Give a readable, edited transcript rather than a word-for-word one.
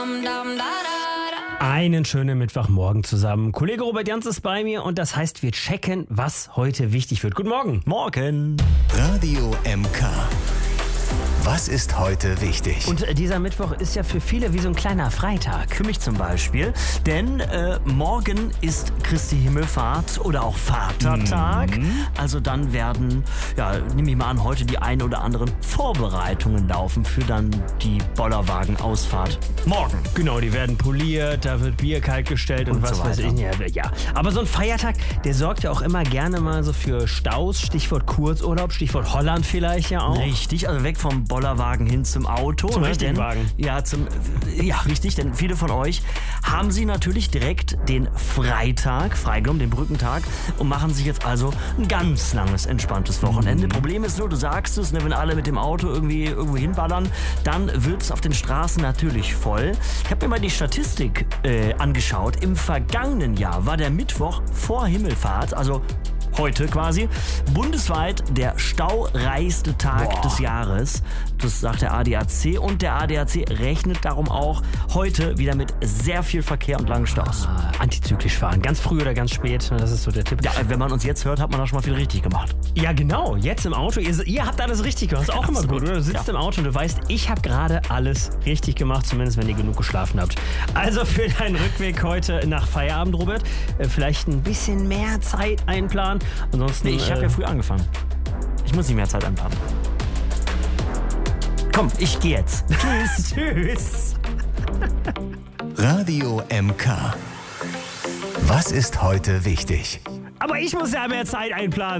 Einen schönen Mittwochmorgen zusammen. Kollege Robert Jans ist bei mir und das heißt, wir checken, was heute wichtig wird. Guten Morgen. Morgen. Radio MK. Was ist heute wichtig? Und dieser Mittwoch ist ja für viele wie so ein kleiner Freitag. Für mich zum Beispiel, denn morgen ist Christi Himmelfahrt oder auch Vatertag. Also dann werden, nehme ich mal an, heute die ein oder anderen Vorbereitungen laufen für dann die Bollerwagen-Ausfahrt morgen. Genau, die werden poliert, da wird Bier kaltgestellt und was so weiß ich. Ja. Aber so ein Feiertag, der sorgt ja auch immer gerne mal so für Staus. Stichwort Kurzurlaub, Stichwort Holland vielleicht ja auch. Richtig, also weg vom Bollerwagen hin zum Auto. Zum richtigen Wagen. Ja, richtig, denn viele von euch haben sie natürlich direkt den Freitag freigenommen, den Brückentag, und machen sich jetzt also ein ganz langes, entspanntes Wochenende. Problem ist nur, du sagst es, wenn alle mit dem Auto irgendwo hinballern, dann wird es auf den Straßen natürlich voll. Ich habe mir mal die Statistik angeschaut. Im vergangenen Jahr war der Mittwoch vor Himmelfahrt, also heute quasi, bundesweit der staureichste Tag des Jahres. Das sagt der ADAC, und der ADAC rechnet darum auch heute wieder mit sehr viel Verkehr und langen Staus. Antizyklisch fahren, ganz früh oder ganz spät, das ist so der Tipp. Ja, wenn man uns jetzt hört, hat man da schon mal viel richtig gemacht. Ja, genau, jetzt im Auto, ihr habt alles richtig gemacht, das ist auch immer gut, oder? Du sitzt im Auto und du weißt, ich habe gerade alles richtig gemacht, zumindest wenn ihr genug geschlafen habt. Also für deinen Rückweg heute nach Feierabend, Robert, vielleicht ein bisschen mehr Zeit einplanen. Ansonsten, ich habe ja früh angefangen. Ich muss nicht mehr Zeit einplanen. Komm, ich gehe jetzt. Tschüss. Radio MK. Was ist heute wichtig? Aber ich muss ja mehr Zeit einplanen.